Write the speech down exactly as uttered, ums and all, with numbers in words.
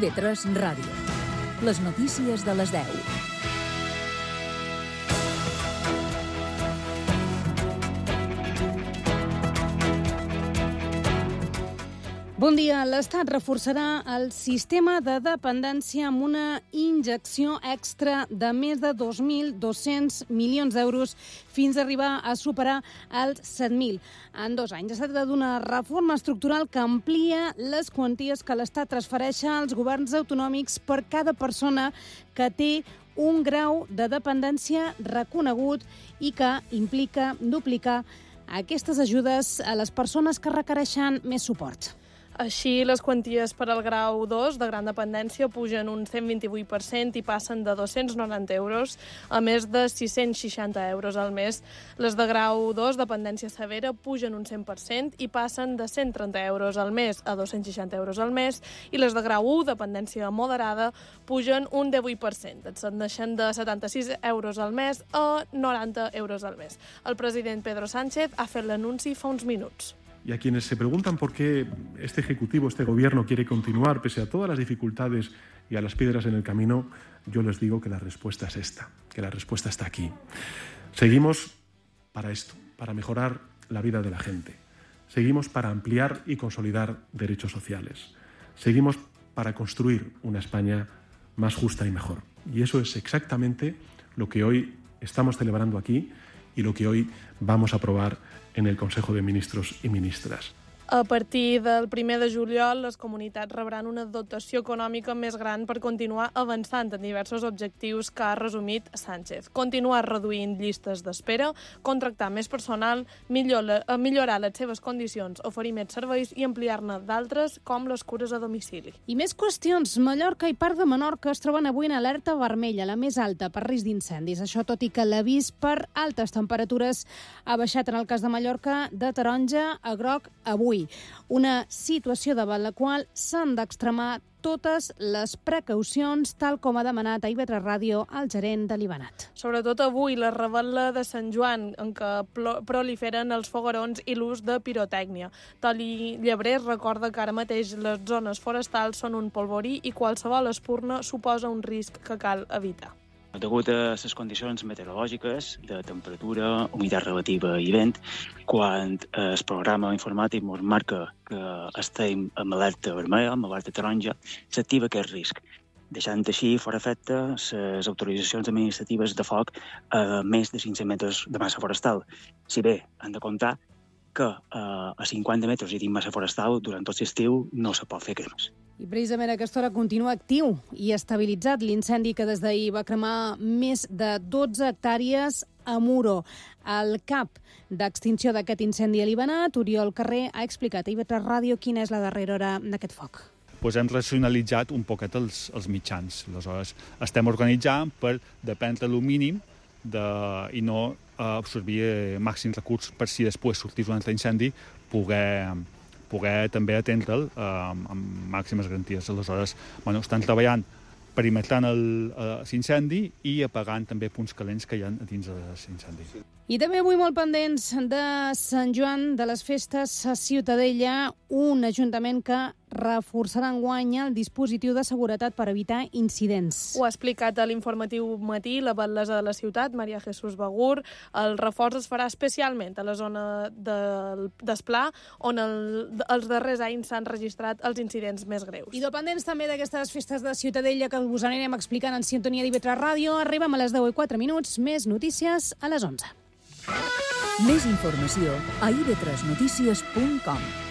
I V tres Ràdio. Les notícies de les deu. Bon dia. L'Estat reforçarà el sistema de dependència amb una injecció extra de més de dos mil dos-cents milions d'euros fins a arribar a superar els set mil. En dos anys es tracta d'una reforma estructural que amplia les quanties que l'Estat transfereix als governs autonòmics per cada persona que té un grau de dependència reconegut i que implica duplicar aquestes ajudes a les persones que requereixen més suport. Així, les quanties per al grau dos de gran dependència pugen un cent vint-i-vuit per cent i passen de dos-cents noranta euros a més de sis-cents seixanta euros al mes. Les de grau dos, dependència severa, pugen un cent per cent i passen de cent trenta euros al mes a dos-cents seixanta euros al mes, i les de grau u, dependència moderada, pugen un divuit per cent, ascendeixen de setanta-sis euros al mes a noranta euros al mes. El president Pedro Sánchez ha fet l'anunci fa uns minuts. Y a quienes se preguntan por qué este Ejecutivo, este Gobierno quiere continuar pese a todas las dificultades y a las piedras en el camino, yo les digo que la respuesta es esta, que la respuesta está aquí. Seguimos para esto, para mejorar la vida de la gente. Seguimos para ampliar y consolidar derechos sociales. Seguimos para construir una España más justa y mejor. Y eso es exactamente lo que hoy estamos celebrando aquí y lo que hoy vamos a aprobar en el Consejo de Ministros y Ministras. A partir del primer de juliol, les comunitats rebran una dotació econòmica més gran per continuar avançant en diversos objectius que ha resumit Sánchez. Continuar reduint llistes d'espera, contractar més personal, millorar, millorar les seves condicions, oferir més serveis i ampliar-ne d'altres, com les cures a domicili. I més qüestions. Mallorca i part de Menorca es troben avui en alerta vermella, la més alta per risc d'incendis. Això tot i que l'avís per altes temperatures ha baixat en el cas de Mallorca de taronja a groc avui. Una situació davant la qual s'han d'extremar totes les precaucions, tal com ha demanat a I V tres Ràdio el gerent de l'Ivanat. Sobretot avui, la revetla de Sant Joan, en què proliferen els foguerons i l'ús de pirotècnia. Toni Llebrés recorda que ara mateix les zones forestals són un polvorí i qualsevol espurna suposa un risc que cal evitar. Degut a les condicions meteorològiques de temperatura, humitat relativa i vent, quan el programa informàtic ens marca que estem en alerta vermella, en alerta taronja, s'activa aquest risc, deixant així fora efecte les autoritzacions administratives de foc a més de cinc-cents metres de massa forestal. Si bé han de comptar que a cinquanta metres hi tinc massa forestal, durant tot l'estiu no se pot fer cremes. I precisament a aquesta hora continua actiu i estabilitzat l'incendi que des d'ahir va cremar més de dotze hectàrees a Muro. El cap d'extinció d'aquest incendi a l'Ivanat, Oriol Carrer, ha explicat a I V tres Ràdio quina és la darrera hora d'aquest foc. Pues hem racionalitzat un poquet els, els mitjans. Aleshores, estem organitzant per dependre el mínim de, i no absorbir màxims recursos per si després sortís un altre incendi poder... poder també atendre'l eh, amb màximes garanties. Aleshores, bueno, estan treballant perimetrant l'incendi i apagant també punts calents que hi ha dins l'incendi. I també avui molt pendents de Sant Joan, de les festes a Ciutadella, un ajuntament que reforçarà enguany el dispositiu de seguretat per evitar incidents. Ho ha explicat a l'informatiu Matí la batlessa de la ciutat, Maria Jesús Begur. El reforç es farà especialment a la zona del d'Esplà, on el, els darrers anys s'han registrat els incidents més greus. I dependents també d'aquestes festes de Ciutadella que us anirem explicant en sintonia d'I V tres Ràdio. Arribem a les deu i quatre minuts, més notícies a les onze. Més informació a i ve tres notícies punt com.